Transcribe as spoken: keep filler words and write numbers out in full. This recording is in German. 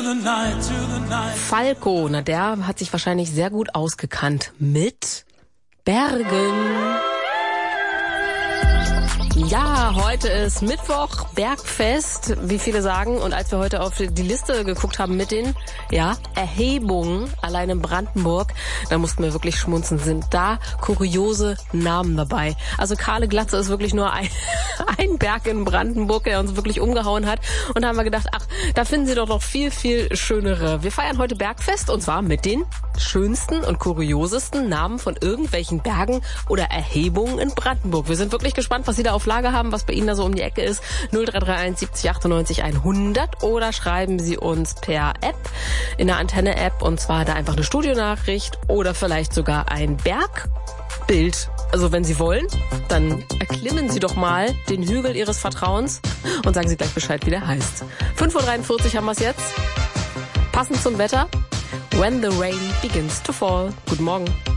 Falco, na der hat sich wahrscheinlich sehr gut ausgekannt mit Bergen. Ja, heute ist Mittwoch, Bergfest, wie viele sagen. Und als wir heute auf die Liste geguckt haben mit den ja, Erhebungen, allein in Brandenburg, da mussten wir wirklich schmunzeln, sind da kuriose Namen dabei. Also Kahle Glatze ist wirklich nur ein, ein Berg in Brandenburg, der uns wirklich umgehauen hat. Und da haben wir gedacht, ach, da finden Sie doch noch viel, viel schönere. Wir feiern heute Bergfest und zwar mit den schönsten und kuriosesten Namen von irgendwelchen Bergen oder Erhebungen in Brandenburg. Wir sind wirklich gespannt, was Sie da auf Lager haben, was bei Ihnen da so um die Ecke ist. null drei drei eins siebzig achtundneunzig hundert oder schreiben Sie uns per App in der Antenne-App und zwar da einfach eine Studionachricht oder vielleicht sogar ein Bergbild. Also wenn Sie wollen, dann erklimmen Sie doch mal den Hügel Ihres Vertrauens und sagen Sie gleich Bescheid, wie der heißt. fünf Uhr dreiundvierzig haben wir es jetzt. Passend zum Wetter. When the rain begins to fall. Guten Morgen.